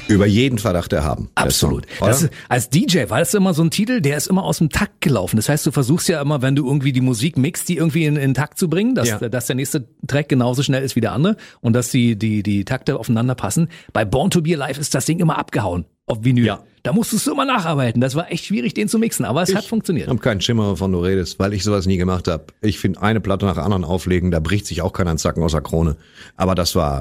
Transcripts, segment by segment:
Über jeden Verdacht erhaben. Absolut. Song, das ist, als DJ war das immer so ein Titel, der ist immer aus dem Takt gelaufen. Das heißt, du versuchst ja immer, wenn du irgendwie die Musik mixt, die irgendwie in Takt zu bringen, dass der nächste Track genauso schnell ist wie der andere und dass die Takte aufeinander passen. Bei Born to Be Alive ist das Ding immer abgehauen auf Vinyl. Ja. Da musstest du immer nacharbeiten. Das war echt schwierig, den zu mixen, aber es hat funktioniert. Ich habe keinen Schimmer, wovon du redest, weil ich sowas nie gemacht habe. Ich finde, eine Platte nach der anderen auflegen, da bricht sich auch keiner einen Zacken aus der Krone. Aber das war,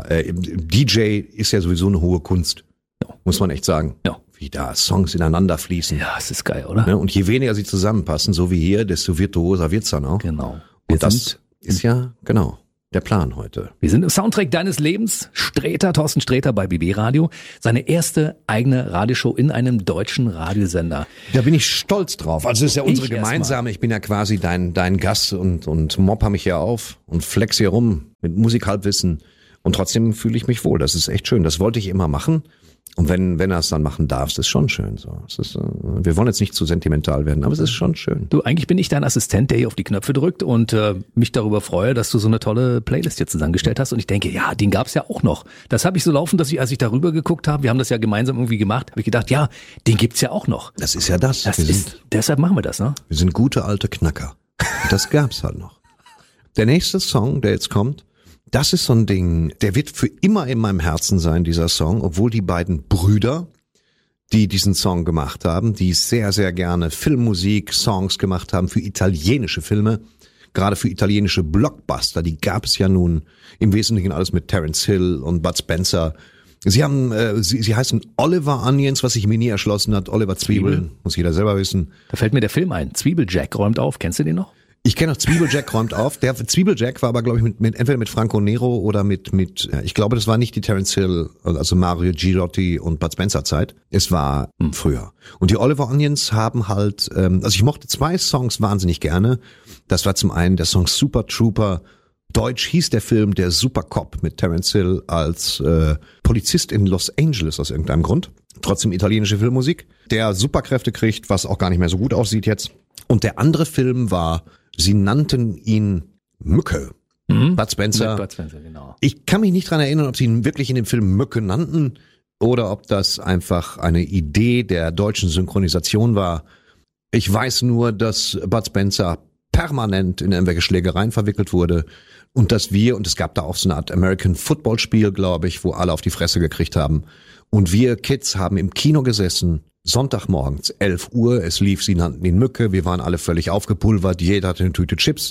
DJ ist ja sowieso eine hohe Kunst. Ja. Muss man echt sagen. Ja. Wie da Songs ineinander fließen. Ja, es ist geil, oder? Und je weniger sie zusammenpassen, so wie hier, desto virtuoser wird's dann auch. Genau. Und das ist ja, genau, der Plan heute. Wir sind im Soundtrack deines Lebens. Thorsten Sträter bei BB Radio. Seine erste eigene Radioshow in einem deutschen Radiosender. Da bin ich stolz drauf. Also es ist ja unsere gemeinsame. Ich bin ja quasi dein Gast und mopper mich hier auf und flex hier rum mit Musikhalbwissen. Und trotzdem fühle ich mich wohl. Das ist echt schön. Das wollte ich immer machen. Und wenn er es dann machen darf, ist es schon schön. So, es ist, wir wollen jetzt nicht zu sentimental werden, aber es ist schon schön. Du, eigentlich bin ich dein Assistent, der hier auf die Knöpfe drückt und mich darüber freue, dass du so eine tolle Playlist hier zusammengestellt hast. Und ich denke, ja, den gab's ja auch noch. Das habe ich so laufen, dass als ich darüber geguckt habe, wir haben das ja gemeinsam irgendwie gemacht, habe ich gedacht, ja, den gibt's ja auch noch. Das ist ja das. Deshalb machen wir das, ne? Wir sind gute alte Knacker. Das gab's halt noch. Der nächste Song, der jetzt kommt, das ist so ein Ding, der wird für immer in meinem Herzen sein, dieser Song, obwohl die beiden Brüder, die diesen Song gemacht haben, die sehr, sehr gerne Filmmusik, Songs gemacht haben für italienische Filme, gerade für italienische Blockbuster, die gab es ja nun im Wesentlichen alles mit Terence Hill und Bud Spencer. Sie haben, sie heißen Oliver Onions, was sich mir nie erschlossen hat, Oliver Zwiebeln, muss jeder selber wissen. Da fällt mir der Film ein, Zwiebeljack räumt auf, kennst du den noch? Ich kenne noch Zwiebeljack räumt auf. Der Zwiebeljack war aber, glaube ich, entweder mit Franco Nero oder mit ich glaube, das war nicht die Terence Hill, also Mario Girotti und Bud Spencer Zeit. Es war früher. Und die Oliver Onions haben halt, also ich mochte zwei Songs wahnsinnig gerne. Das war zum einen der Song Super Trooper. Deutsch hieß der Film der Super Cop mit Terence Hill als Polizist in Los Angeles aus irgendeinem Grund. Trotzdem italienische Filmmusik. Der Superkräfte kriegt, was auch gar nicht mehr so gut aussieht jetzt. Und der andere Film war, sie nannten ihn Mücke. Bud Spencer. Bud Spencer, genau. Ich kann mich nicht dran erinnern, ob sie ihn wirklich in dem Film Mücke nannten oder ob das einfach eine Idee der deutschen Synchronisation war. Ich weiß nur, dass Bud Spencer permanent in irgendwelche Schlägereien verwickelt wurde und dass und es gab da auch so eine Art American Football Spiel, glaube ich, wo alle auf die Fresse gekriegt haben. Und wir Kids haben im Kino gesessen, Sonntagmorgens, 11 Uhr, es lief, sie nannten ihn Mücke, wir waren alle völlig aufgepulvert, jeder hatte eine Tüte Chips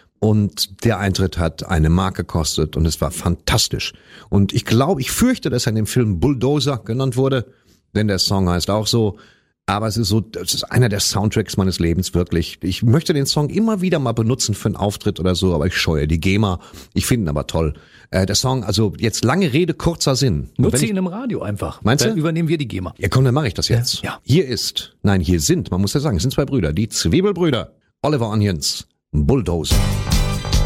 und der Eintritt hat eine Mark gekostet und es war fantastisch. Und ich fürchte, dass er in dem Film Bulldozer genannt wurde, denn der Song heißt auch so, aber es ist einer der Soundtracks meines Lebens, wirklich. Ich möchte den Song immer wieder mal benutzen für einen Auftritt oder so, aber ich scheue die GEMA. Ich finde ihn aber toll. Der Song, also jetzt lange Rede, kurzer Sinn. Nutze ihn im Radio einfach. Meinst du? Dann übernehmen wir die GEMA. Ja komm, dann mache ich das jetzt. Ja. Hier sind, man muss ja sagen, es sind zwei Brüder, die Zwiebelbrüder, Oliver Onions, Bulldozer.